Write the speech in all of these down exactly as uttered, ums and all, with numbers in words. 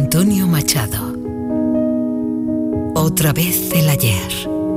Antonio Machado. Otra vez el ayer.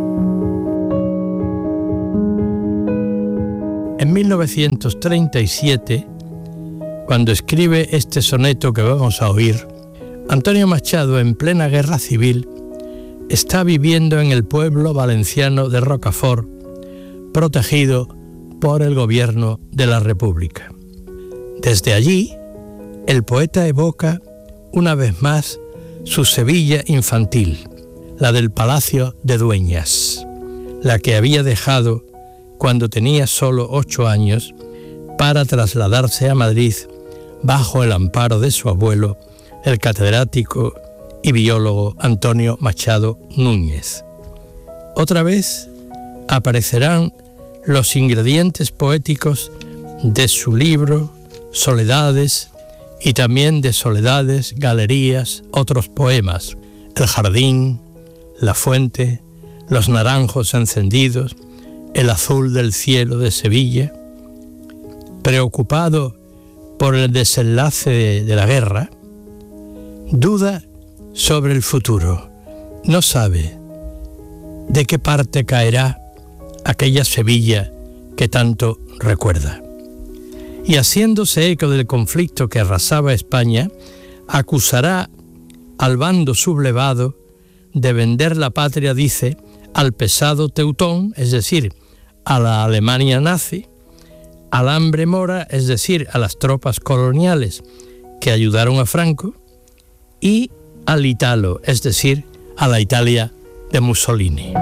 En mil novecientos treinta y siete, cuando escribe este soneto que vamos a oír, Antonio Machado, en plena guerra civil, está viviendo en el pueblo valenciano de Rocafort, protegido por el gobierno de la República. Desde allí, el poeta evoca una vez más su Sevilla infantil, la del Palacio de Dueñas, la que había dejado cuando tenía solo ocho años para trasladarse a Madrid bajo el amparo de su abuelo, el catedrático y biólogo Antonio Machado Núñez. Otra vez aparecerán los ingredientes poéticos de su libro Soledades y también de Soledades, Galerías, otros poemas, El jardín, La fuente, Los naranjos encendidos, El azul del cielo de Sevilla. Preocupado por el desenlace de, de la guerra, duda sobre el futuro, no sabe de qué parte caerá aquella Sevilla que tanto recuerda. Y haciéndose eco del conflicto que arrasaba España, acusará al bando sublevado de vender la patria, dice, al pesado teutón, es decir, a la Alemania nazi, al hambre mora, es decir, a las tropas coloniales que ayudaron a Franco, y al Italo, es decir, a la Italia de Mussolini.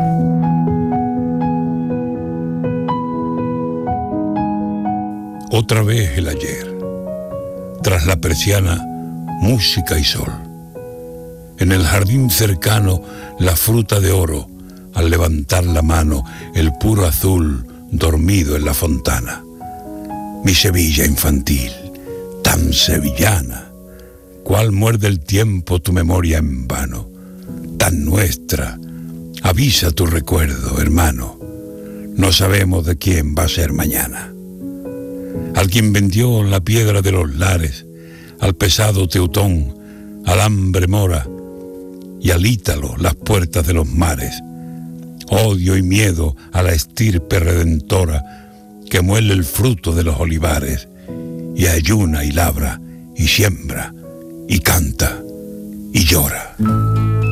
Otra vez el ayer. Tras la persiana, música y sol. En el jardín cercano, la fruta de oro, al levantar la mano, el puro azul dormido en la fontana. Mi Sevilla infantil, tan sevillana, cual muerde el tiempo tu memoria en vano, tan nuestra, avisa tu recuerdo, hermano, no sabemos de quién va a ser mañana. Al quien vendió la piedra de los lares, al pesado teutón, al hambre mora, y al Ítalo las puertas de los mares, odio y miedo a la estirpe redentora, que muele el fruto de los olivares, y ayuna y labra, y siembra, y canta, y llora.